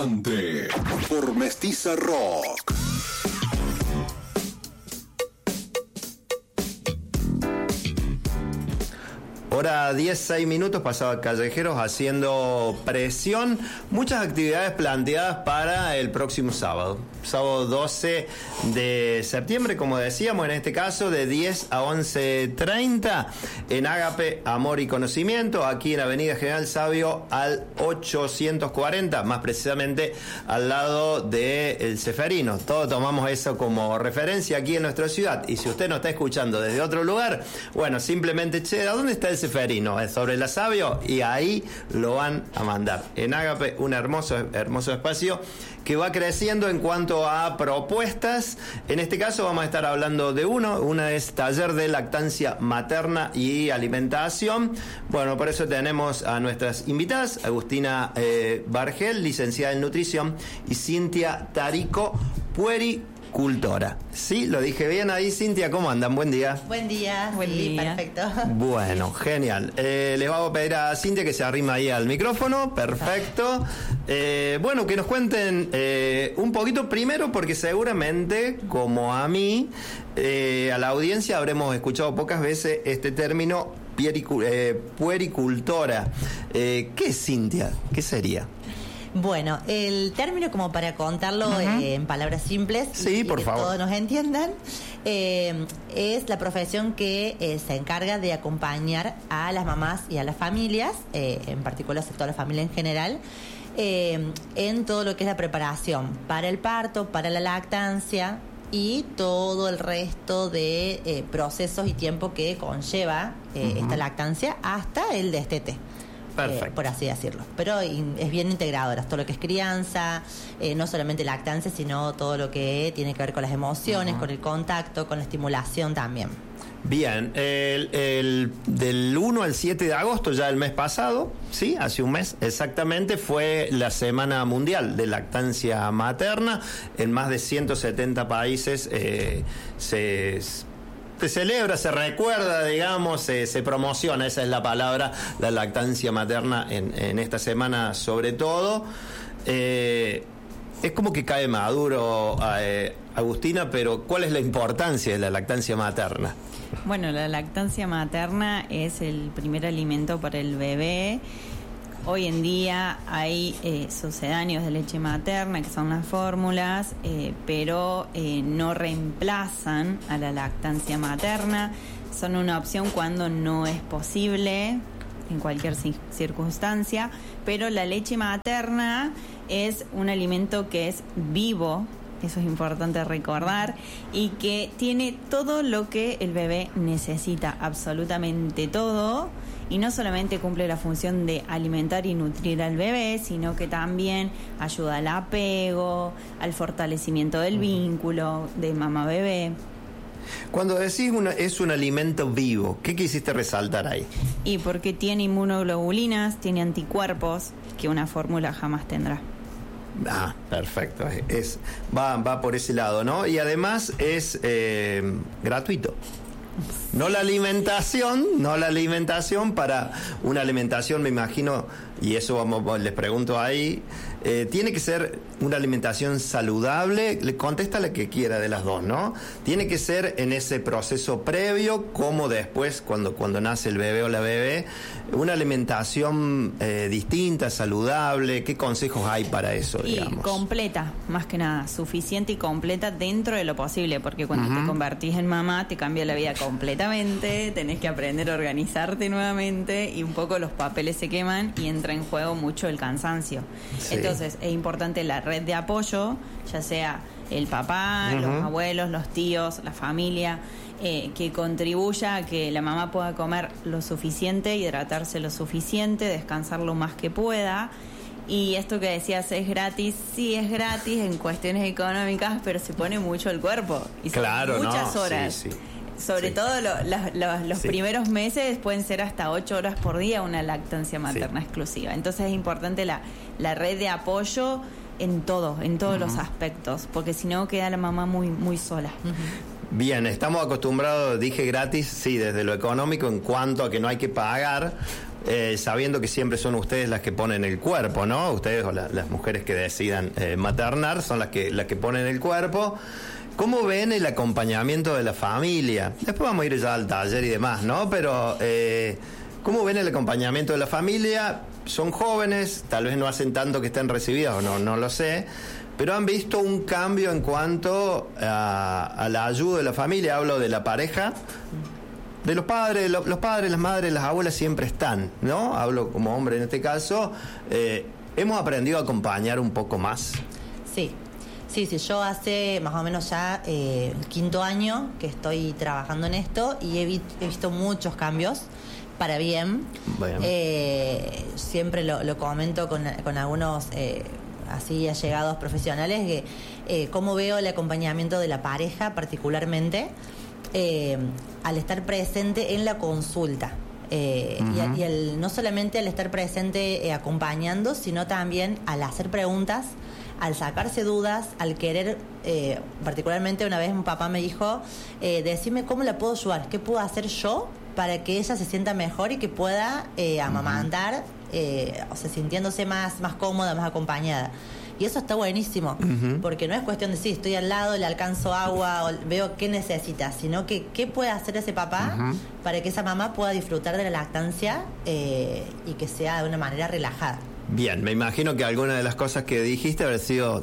Adelante por Mestiza Rock. Hora 16 minutos, pasaba Callejeros haciendo presión. Muchas actividades planteadas para el próximo sábado. Sábado 12 de septiembre, como decíamos, en este caso de 10 a 11:30 en Ágape, Amor y Conocimiento, aquí en Avenida General Sabio al 840, más precisamente al lado del Ceferino. Todos tomamos eso como referencia aquí en nuestra ciudad. Y si usted nos está escuchando desde otro lugar, bueno, simplemente, ¿a dónde está el Ceferino? Es sobre la Sabio y ahí lo van a mandar. En Ágape, un hermoso espacio que va creciendo en cuanto a propuestas. En este caso vamos a estar hablando de una es taller de lactancia materna y alimentación. Bueno, por eso tenemos a nuestras invitadas, Agustina Bargel, licenciada en nutrición, y Cintia Tarico, puericultora. Sí, lo dije bien ahí, Cintia, ¿cómo andan? Buen día. Buen día, buen día. Perfecto. Bueno, genial. Les vamos a pedir a Cintia que se arrima ahí al micrófono, perfecto. Bueno, que nos cuenten un poquito primero, porque seguramente, como a mí, a la audiencia habremos escuchado pocas veces este término puericultora. ¿Qué es, Cintia? ¿Qué sería? Bueno, el término, como para contarlo en palabras simples, sí, y por que favor, todos nos entiendan, es la profesión que se encarga de acompañar a las mamás y a las familias, en particular a toda la familia en general, en todo lo que es la preparación para el parto, para la lactancia y todo el resto de procesos y tiempo que conlleva esta lactancia hasta el destete. Por así decirlo. Pero es bien integradora, todo lo que es crianza, no solamente lactancia, sino todo lo que tiene que ver con las emociones, con el contacto, con la estimulación también. Bien, del 1 al 7 de agosto, ya el mes pasado, sí, hace un mes exactamente, fue la Semana Mundial de Lactancia Materna. En más de 170 países se celebra, se recuerda, digamos, se promociona, esa es la palabra, la lactancia materna en esta semana sobre todo. Es como que cae maduro, Agustina, pero ¿cuál es la importancia de la lactancia materna? Bueno, la lactancia materna es el primer alimento para el bebé. Hoy en día hay sucedáneos de leche materna, que son las fórmulas, pero no reemplazan a la lactancia materna. Son una opción cuando no es posible, en cualquier circunstancia, pero la leche materna es un alimento que es vivo, eso es importante recordar, y que tiene todo lo que el bebé necesita, absolutamente todo. Y no solamente cumple la función de alimentar y nutrir al bebé, sino que también ayuda al apego, al fortalecimiento del vínculo de mamá-bebé. Cuando decís es un alimento vivo, ¿qué quisiste resaltar ahí? Y porque tiene inmunoglobulinas, tiene anticuerpos que una fórmula jamás tendrá. Ah, perfecto. Va por ese lado, ¿no? Y además es gratuito. No la alimentación para una alimentación, me imagino, y eso les pregunto ahí, tiene que ser una alimentación saludable. Le contesta la que quiera de las dos, ¿no? Tiene que ser en ese proceso previo, como después, cuando nace el bebé o la bebé, una alimentación distinta, saludable. ¿Qué consejos hay para eso, digamos? Y completa, más que nada, suficiente y completa dentro de lo posible, porque cuando te convertís en mamá te cambia la vida completamente, tenés que aprender a organizarte nuevamente y un poco los papeles se queman y entra en juego mucho el cansancio. Sí. Entonces es importante la red de apoyo, ya sea el papá, los abuelos, los tíos, la familia, que contribuya a que la mamá pueda comer lo suficiente, hidratarse lo suficiente, descansar lo más que pueda. Y esto que decías, ¿es gratis? Sí, es gratis en cuestiones económicas, pero se pone mucho el cuerpo. Y son muchas horas. Sí. Sobre todo los primeros meses pueden ser hasta 8 horas por día una lactancia materna exclusiva. Entonces es importante la red de apoyo en todos los aspectos, porque si no queda la mamá muy, muy sola. Bien, estamos acostumbrados, dije gratis, sí, desde lo económico, en cuanto a que no hay que pagar sabiendo que siempre son ustedes las que ponen el cuerpo, ¿no? Ustedes o las mujeres que decidan maternar son las que ponen el cuerpo. ¿Cómo ven el acompañamiento de la familia? Después vamos a ir ya al taller y demás, ¿no? Pero, ¿cómo ven el acompañamiento de la familia? Son jóvenes, tal vez no hacen tanto que estén recibidas o no lo sé, pero han visto un cambio en cuanto a la ayuda de la familia. Hablo de la pareja, de los padres, los padres, las madres, las abuelas siempre están, ¿no? Hablo como hombre en este caso. ¿Hemos aprendido a acompañar un poco más? Sí, yo hace más o menos ya el 5º año que estoy trabajando en esto y he visto muchos cambios para bien. Bueno. Siempre lo comento con algunos así allegados profesionales, que cómo veo el acompañamiento de la pareja particularmente al estar presente en la consulta. Y no solamente al estar presente acompañando, sino también al hacer preguntas, al sacarse dudas, al querer, particularmente una vez un papá me dijo, decime cómo la puedo ayudar, qué puedo hacer yo para que ella se sienta mejor y que pueda amamantar, o sea, sintiéndose más cómoda, más acompañada. Y eso está buenísimo, porque no es cuestión de estoy al lado, le alcanzo agua, o veo qué necesita, sino que qué puede hacer ese papá para que esa mamá pueda disfrutar de la lactancia y que sea de una manera relajada. Bien, me imagino que alguna de las cosas que dijiste habrá sido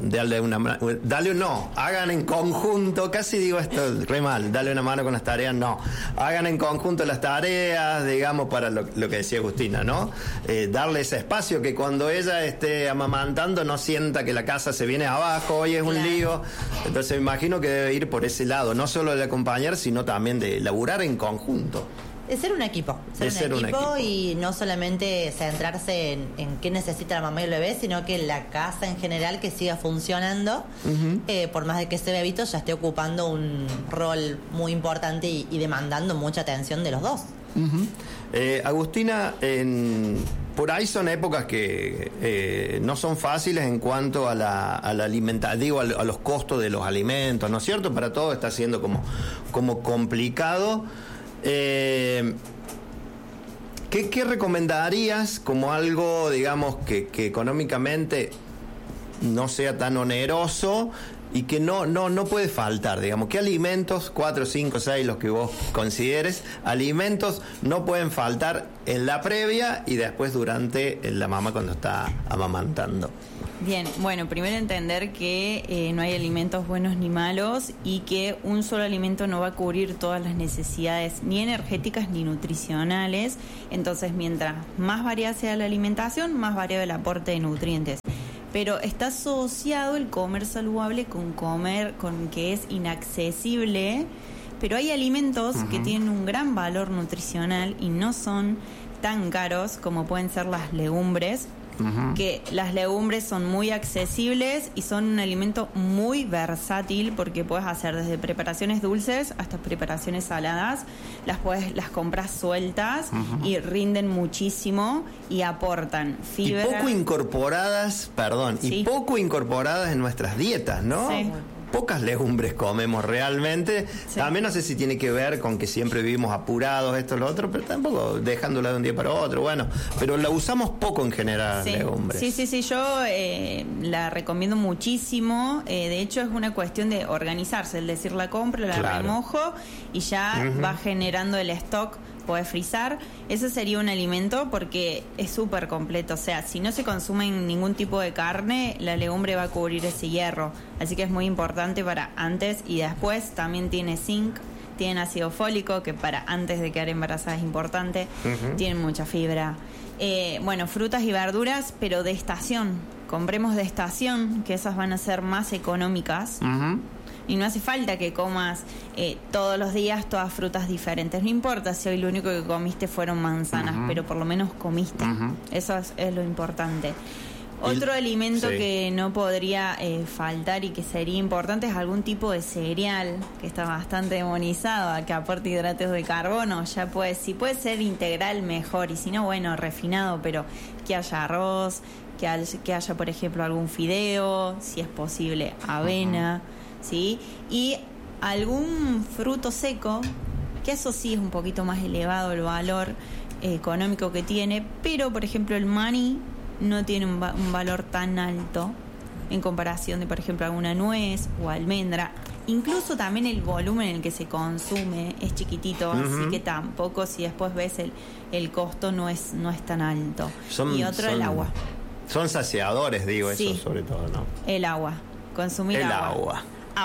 hagan en conjunto, casi digo esto re mal, dale una mano con las tareas, no, hagan en conjunto las tareas, digamos, para lo que decía Agustina, ¿no? Darle ese espacio, que cuando ella esté amamantando no sienta que la casa se viene abajo, hoy es un lío. Entonces me imagino que debe ir por ese lado, no solo de acompañar, sino también de laburar en conjunto. Es ser un equipo, ser un equipo y no solamente centrarse en qué necesita la mamá y el bebé, sino que la casa en general que siga funcionando, por más de que ese bebito ya esté ocupando un rol muy importante y demandando mucha atención de los dos. Agustina, por ahí son épocas que no son fáciles en cuanto a la alimentación, a los costos de los alimentos, ¿no es cierto? Para todos está siendo como complicado. ¿Qué recomendarías como algo, digamos, que económicamente no sea tan oneroso y que no puede faltar, digamos? ¿Qué alimentos, 4, 5, 6, los que vos consideres, alimentos no pueden faltar en la previa y después durante la mamá cuando está amamantando? Bien, bueno, primero entender que no hay alimentos buenos ni malos y que un solo alimento no va a cubrir todas las necesidades ni energéticas ni nutricionales. Entonces, mientras más variada sea la alimentación, más variado el aporte de nutrientes. Pero está asociado el comer saludable con que es inaccesible, pero hay alimentos que tienen un gran valor nutricional y no son tan caros como pueden ser las legumbres. Que las legumbres son muy accesibles y son un alimento muy versátil porque puedes hacer desde preparaciones dulces hasta preparaciones saladas, las compras sueltas y rinden muchísimo y aportan fibra. Y poco incorporadas en nuestras dietas, ¿no? Sí. Pocas legumbres comemos realmente. Sí. También no sé si tiene que ver con que siempre vivimos apurados, esto, lo otro, pero tampoco dejándola de un día para otro, bueno, pero la usamos poco en general, legumbres. Sí, yo la recomiendo muchísimo. De hecho, es una cuestión de organizarse, el decir la compro, la remojo y ya va generando el stock. Podés frizar, ese sería un alimento porque es súper completo, o sea, si no se consume ningún tipo de carne, la legumbre va a cubrir ese hierro, así que es muy importante para antes y después. También tiene zinc, tiene ácido fólico, que para antes de quedar embarazada es importante, tienen mucha fibra. Bueno, frutas y verduras, pero de estación, compremos de estación, que esas van a ser más económicas. Y no hace falta que comas todos los días todas frutas diferentes. No importa si hoy lo único que comiste fueron manzanas, pero por lo menos comiste. Eso es lo importante. Otro alimento que no podría faltar y que sería importante es algún tipo de cereal, que está bastante demonizado, que aporte hidratos de carbono. Si puede ser integral, mejor. Y si no, bueno, refinado, pero que haya arroz, que haya, por ejemplo, algún fideo, si es posible, avena. ¿Sí? Y algún fruto seco, que eso sí es un poquito más elevado el valor, económico que tiene, pero por ejemplo el maní no tiene un valor tan alto en comparación de, por ejemplo, alguna nuez o almendra. Incluso también el volumen en el que se consume es chiquitito, así que tampoco, si después ves el costo, no es tan alto. Y otro, el agua. Son saciadores, digo, sí, eso sobre todo, ¿no? El agua, consumir el agua.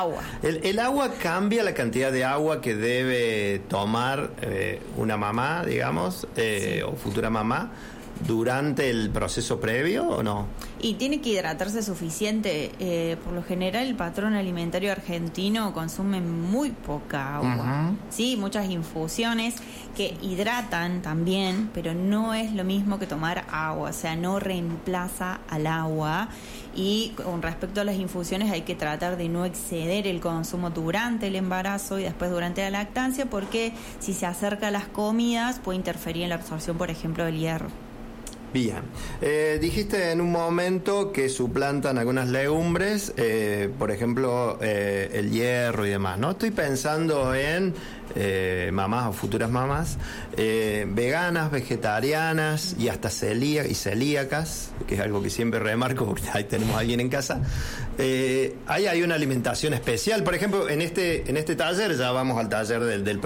El agua cambia la cantidad de agua que debe tomar una mamá, digamos, o futura mamá, durante el proceso previo, ¿o no? Y tiene que hidratarse suficiente. Por lo general, el patrón alimentario argentino consume muy poca agua. Sí, muchas infusiones que hidratan también, pero no es lo mismo que tomar agua, o sea, no reemplaza al agua. Y con respecto a las infusiones, hay que tratar de no exceder el consumo durante el embarazo y después durante la lactancia, porque si se acerca a las comidas puede interferir en la absorción, por ejemplo, del hierro. Bien. Dijiste en un momento que suplantan algunas legumbres, por ejemplo, el hierro y demás, ¿no? Estoy pensando en mamás o futuras mamás veganas, vegetarianas y hasta celíacas, que es algo que siempre remarco porque ahí tenemos a alguien en casa. Ahí hay una alimentación especial. Por ejemplo, en este taller, ya vamos al taller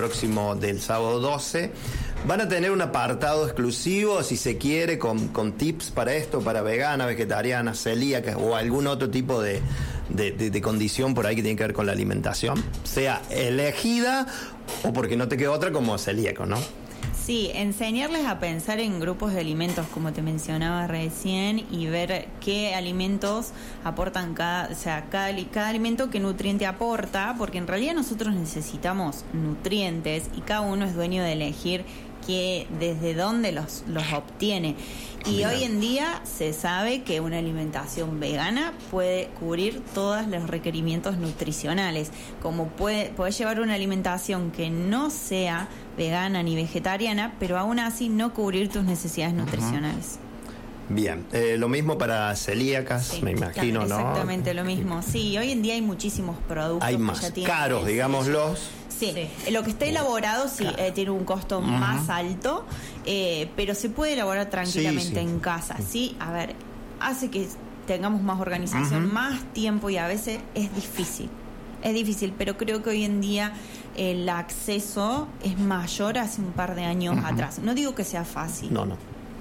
del sábado 12, van a tener un apartado exclusivo, si se quiere, con tips para esto, para veganas, vegetarianas, celíacas o algún otro tipo de condición por ahí que tiene que ver con la alimentación, sea elegida o porque no te queda otra, como celíaco, ¿no? Sí, enseñarles a pensar en grupos de alimentos, como te mencionaba recién, y ver qué alimentos aportan cada alimento, qué nutriente aporta, porque en realidad nosotros necesitamos nutrientes y cada uno es dueño de elegir desde dónde los obtiene. Y Mira, hoy en día se sabe que una alimentación vegana puede cubrir todos los requerimientos nutricionales. Como puede llevar una alimentación que no sea vegana ni vegetariana, pero aún así no cubrir tus necesidades nutricionales. Bien, lo mismo para celíacas, sí, me imagino, ¿no? Exactamente lo mismo. Sí, hoy en día hay muchísimos productos. Hay más que ya caros, digámoslos. Sí, lo que está elaborado tiene un costo más alto, pero se puede elaborar tranquilamente en casa. Sí, a ver, hace que tengamos más organización, más tiempo, y a veces es difícil, pero creo que hoy en día el acceso es mayor hace un par de años atrás. No digo que sea fácil. No.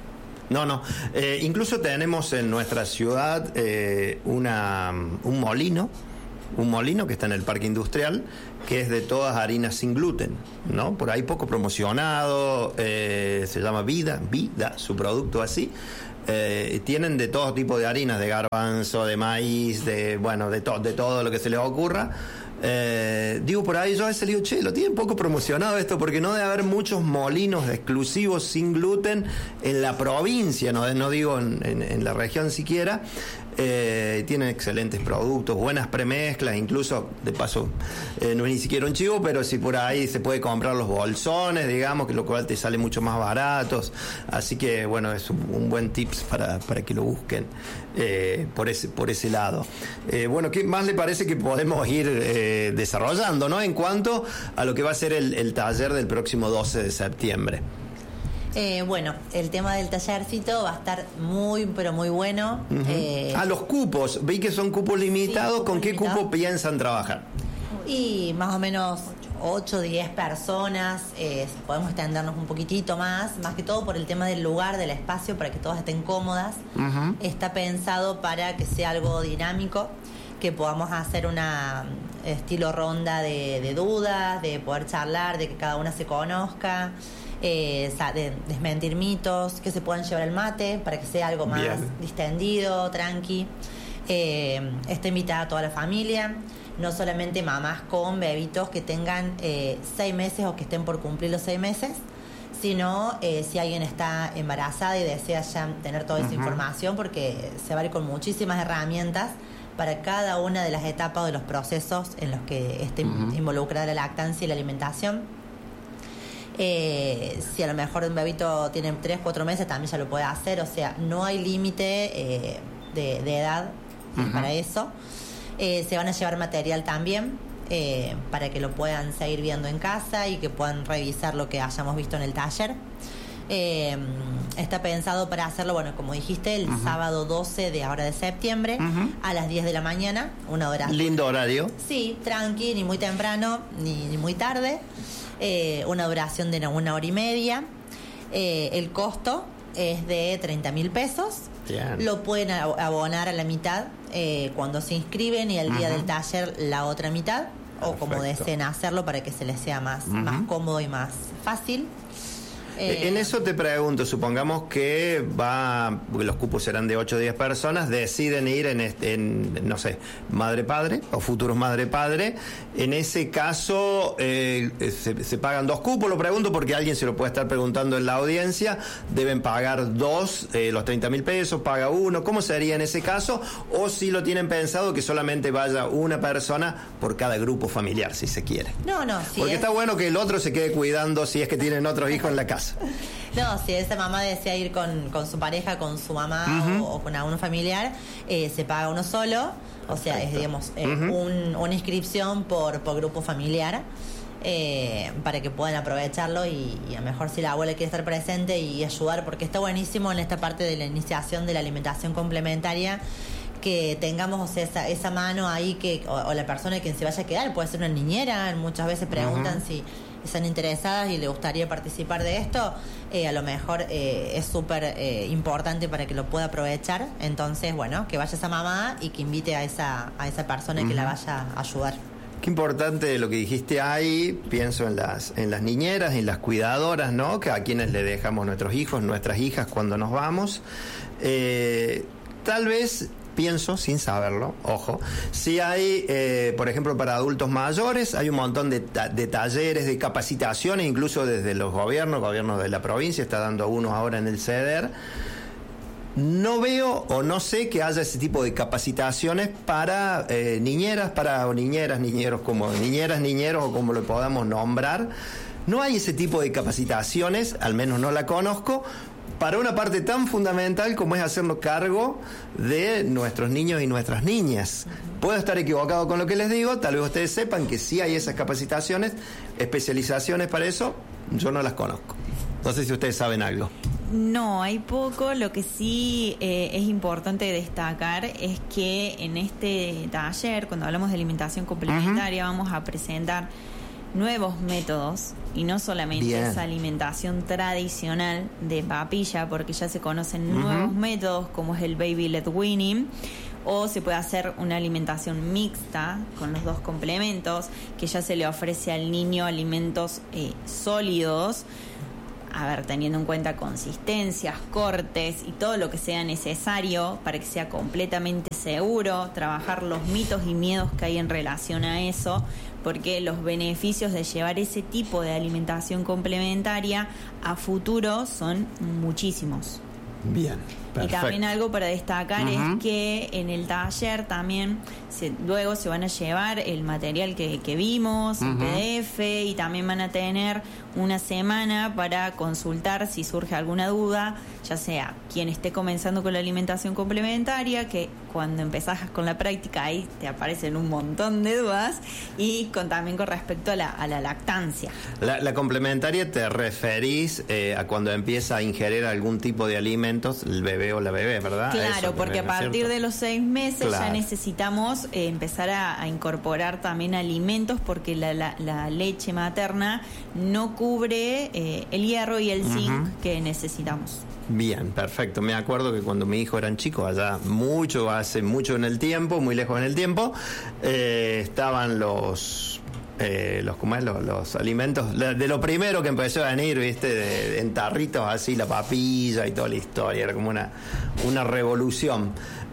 Incluso tenemos en nuestra ciudad un molino que está en el Parque Industrial, que es de todas harinas sin gluten, ¿no? Por ahí poco promocionado, se llama Vida, su producto así. Tienen de todo tipo de harinas, de garbanzo, de maíz, de todo lo que se les ocurra. Digo, por ahí yo a veces digo, lo tienen poco promocionado esto, porque no debe haber muchos molinos exclusivos sin gluten en la provincia, no digo en la región siquiera. Tienen excelentes productos, buenas premezclas, incluso, de paso, no es ni siquiera un chivo, pero si por ahí se puede comprar los bolsones, digamos, que lo cual te sale mucho más baratos. Así que, bueno, es un buen tips para que lo busquen por ese lado. Bueno, ¿qué más le parece que podemos ir desarrollando, ¿no? En cuanto a lo que va a ser el taller del próximo 12 de septiembre. Bueno, el tema del tallercito va a estar muy, pero muy bueno. Los cupos, vi que son cupos limitados. Sí, ¿con qué cupo piensan trabajar? Y más o menos 8 o 10 personas. Podemos extendernos un poquitito más que todo por el tema del lugar, del espacio, para que todas estén cómodas. Está pensado para que sea algo dinámico, que podamos hacer una estilo ronda de dudas, de poder charlar, de que cada una se conozca, de desmentir mitos, que se puedan llevar el mate para que sea algo más distendido, tranqui. Está invitada toda la familia, no solamente mamás con bebitos que tengan 6 meses o que estén por cumplir los 6 meses, sino si alguien está embarazada y desea ya tener toda esa información, porque se va a ir con muchísimas herramientas para cada una de las etapas de los procesos en los que esté involucrada la lactancia y la alimentación. Si a lo mejor un bebito tiene 3-4 meses, también ya lo puede hacer. O sea, no hay límite de edad para eso. Se van a llevar material también para que lo puedan seguir viendo en casa y que puedan revisar lo que hayamos visto en el taller. Está pensado para hacerlo, bueno, como dijiste, el sábado 12 de ahora de septiembre a las 10 de la mañana, una hora. Lindo horario. Sí, tranqui, ni muy temprano ni muy tarde. Una duración de 1 hora y media. El costo es de 30.000 pesos. Bien. Lo pueden abonar a la mitad cuando se inscriben, y el día del taller la otra mitad. O como deseen hacerlo para que se les sea más cómodo y más fácil. En eso te pregunto, supongamos que los cupos serán de 8 o 10 personas, deciden ir no sé, madre-padre o futuros madre-padre. En ese caso, se pagan 2 cupos. Lo pregunto porque alguien se lo puede estar preguntando en la audiencia. ¿Deben pagar 2, los 30.000 pesos? ¿Paga 1? ¿Cómo sería en ese caso? O si lo tienen pensado que solamente vaya una persona por cada grupo familiar, si se quiere. No, porque está bueno que el otro se quede cuidando si es que tienen otros hijos en la casa. No, si esa mamá desea ir con su pareja, con su mamá o con algún familiar, se paga uno solo. O sea, es, digamos, una inscripción por grupo familiar, para que puedan aprovecharlo y a lo mejor si la abuela quiere estar presente y ayudar, porque está buenísimo en esta parte de la iniciación de la alimentación complementaria que tengamos, o sea, esa mano ahí o la persona que se vaya a quedar, puede ser una niñera. Muchas veces preguntan si están interesadas y le gustaría participar de esto. A lo mejor es súper importante para que lo pueda aprovechar. Entonces, bueno, que vaya esa mamá y que invite a esa persona que la vaya a ayudar. Qué importante lo que dijiste ahí. Pienso en las niñeras, en las cuidadoras, ¿no? Que a quienes le dejamos nuestros hijos, nuestras hijas cuando nos vamos. Tal vez pienso, sin saberlo, ojo, si hay, por ejemplo, para adultos mayores, hay un montón de talleres, de capacitaciones, incluso desde los gobiernos de la provincia, está dando unos ahora en el CEDER. No veo o no sé que haya ese tipo de capacitaciones para niñeras, niñeros, niñeros o como lo podamos nombrar. No hay ese tipo de capacitaciones, al menos no la conozco, para una parte tan fundamental como es hacernos cargo de nuestros niños y nuestras niñas. Puedo estar equivocado con lo que les digo, tal vez ustedes sepan que sí hay esas capacitaciones, especializaciones para eso, yo no las conozco. No sé si ustedes saben algo. No, hay poco. Lo que sí es importante destacar es que en este taller, cuando hablamos de alimentación complementaria, vamos a presentar nuevos métodos y no solamente esa alimentación tradicional de papilla, porque ya se conocen nuevos métodos como es el baby led weaning, o se puede hacer una alimentación mixta con los 2 complementos, que ya se le ofrece al niño alimentos sólidos, teniendo en cuenta consistencias, cortes y todo lo que sea necesario para que sea completamente seguro, trabajar los mitos y miedos que hay en relación a eso, porque los beneficios de llevar ese tipo de alimentación complementaria a futuro son muchísimos. Bien, perfecto. Y también algo para destacar es que en el taller también luego se van a llevar el material que vimos, el PDF, y también van a tener una semana para consultar si surge alguna duda, ya sea quien esté comenzando con la alimentación complementaria, que cuando empezás con la práctica ahí te aparecen un montón de dudas, y también con respecto a la lactancia. La complementaria te referís a cuando empieza a ingerir algún tipo de alimentos el bebé o la bebé, ¿verdad? Claro, porque a partir de los 6 meses ya necesitamos empezar a incorporar también alimentos, porque la leche materna no cubre el hierro y el zinc que necesitamos. Bien, perfecto. Me acuerdo que cuando mi hijo eran chicos, hace mucho en el tiempo, muy lejos en el tiempo, estaban los alimentos de lo primero que empezó a venir, ¿viste? En tarritos así, la papilla y toda la historia, era como una revolución.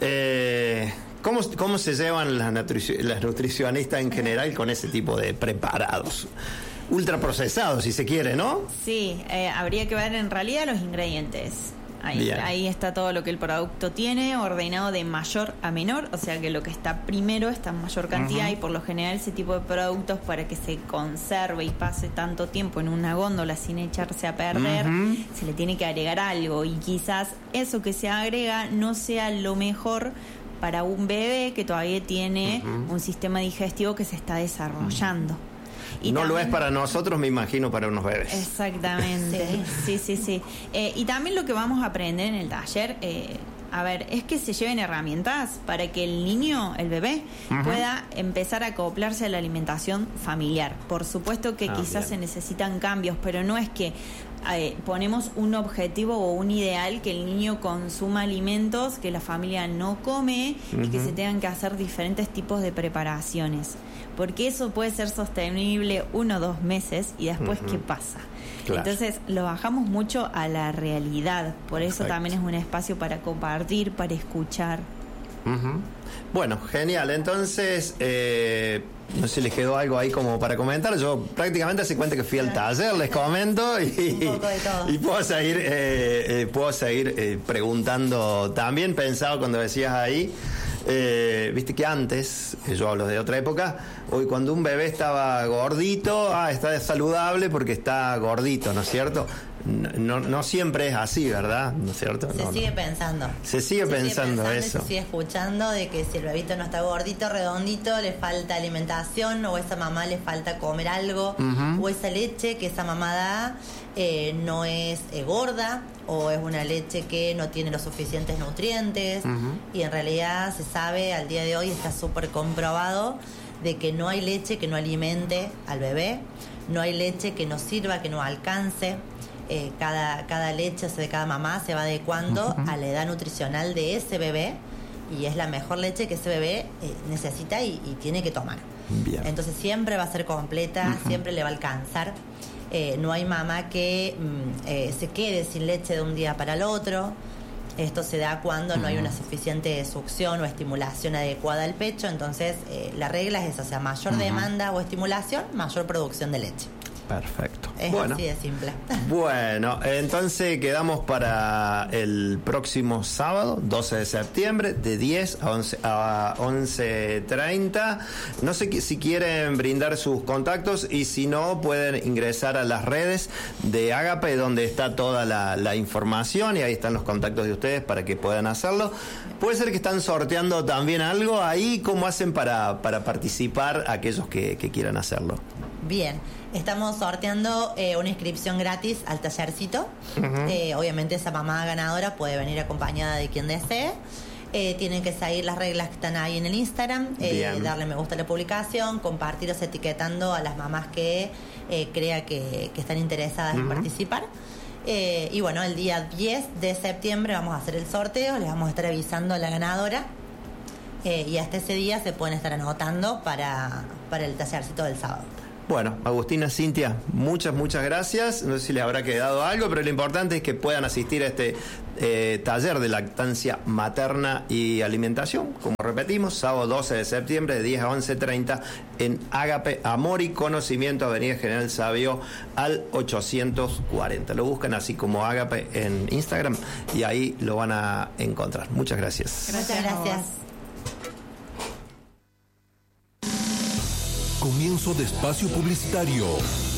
¿Cómo se llevan las nutricionistas en general con ese tipo de preparados? Ultraprocesados, si se quiere, ¿no? Sí, habría que ver en realidad los ingredientes. Ahí está todo lo que el producto tiene, ordenado de mayor a menor, o sea que lo que está primero está en mayor cantidad, y por lo general ese tipo de productos, para que se conserve y pase tanto tiempo en una góndola sin echarse a perder, se le tiene que agregar algo, y quizás eso que se agrega no sea lo mejor para un bebé que todavía tiene un sistema digestivo que se está desarrollando. Y no también, lo es para nosotros, me imagino, para unos bebés. Exactamente, sí. Y también lo que vamos a aprender en el taller, a ver, es que se lleven herramientas para que el niño, el bebé, pueda empezar a acoplarse a la alimentación familiar. Por supuesto que quizás se necesitan cambios, pero no es que ponemos un objetivo o un ideal que el niño consuma alimentos que la familia no come y que se tengan que hacer diferentes tipos de preparaciones. Porque eso puede ser sostenible 1 o 2 meses y después, ¿qué pasa? Claro. Entonces lo bajamos mucho a la realidad, por eso también es un espacio para compartir, para escuchar. Bueno, genial, entonces no sé si les quedó algo ahí como para comentar. Yo prácticamente hace cuenta que fui al taller, les comento y puedo seguir preguntando también. Pensaba cuando decías ahí, viste que antes, yo hablo de otra época, hoy cuando un bebé estaba gordito, está saludable porque está gordito, ¿no es cierto? No siempre es así, ¿verdad? ¿No es cierto? Se sigue pensando. Se sigue pensando eso. Se sigue escuchando de que si el bebito no está gordito, redondito, le falta alimentación, o esa mamá le falta comer algo, o esa leche que esa mamá da no es gorda, o es una leche que no tiene los suficientes nutrientes, y en realidad se sabe, al día de hoy está súper comprobado de que no hay leche que no alimente al bebé, no hay leche que no sirva, que no alcance. Cada leche, o sea, de cada mamá se va adecuando a la edad nutricional de ese bebé, y es la mejor leche que ese bebé necesita y tiene que tomar. Bien. Entonces siempre va a ser completa, siempre le va a alcanzar. No hay mamá que se quede sin leche de un día para el otro. Esto se da cuando no hay una suficiente succión o estimulación adecuada al pecho. Entonces la regla es esa, o sea, mayor demanda o estimulación, mayor producción de leche. Perfecto. Es así de simple. Bueno, entonces quedamos para el próximo sábado, 12 de septiembre, de 10 a 11:30. No sé si quieren brindar sus contactos, y si no, pueden ingresar a las redes de Ágape, donde está toda la información, y ahí están los contactos de ustedes para que puedan hacerlo. Puede ser que están sorteando también algo ahí. ¿Cómo hacen para participar aquellos que quieran hacerlo? Bien, estamos sorteando una inscripción gratis al tallercito. Obviamente esa mamá ganadora puede venir acompañada de quien desee. Tienen que seguir las reglas que están ahí en el Instagram, darle me gusta a la publicación, compartirlos etiquetando a las mamás que crea que están interesadas en participar. Y bueno, el día 10 de septiembre vamos a hacer el sorteo, les vamos a estar avisando a la ganadora, y hasta ese día se pueden estar anotando para el tallercito del sábado. Bueno, Agustina, Cintia, muchas gracias. No sé si les habrá quedado algo, pero lo importante es que puedan asistir a este taller de lactancia materna y alimentación. Como repetimos, sábado 12 de septiembre de 10 a 11:30 en Ágape, Amor y Conocimiento, Avenida General Sabio al 840. Lo buscan así como Ágape en Instagram y ahí lo van a encontrar. Muchas gracias. Muchas gracias. Comienzo de espacio publicitario.